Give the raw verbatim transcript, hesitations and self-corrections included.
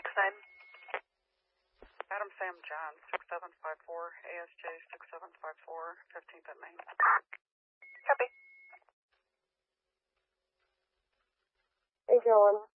Next name. Adam Sam John, six seven five four, A S J six seven five four, fifteenth at Main. Copy. Hey, John.